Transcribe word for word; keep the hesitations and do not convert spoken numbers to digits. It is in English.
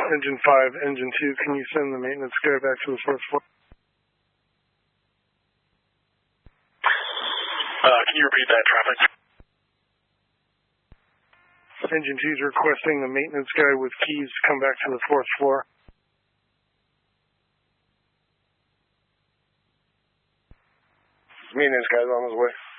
Engine five, Engine two, can you send the maintenance guy back to the fourth floor? Uh, can you repeat that, traffic? Engine two is requesting the maintenance guy with keys to come back to the fourth floor. Maintenance guy's on his way.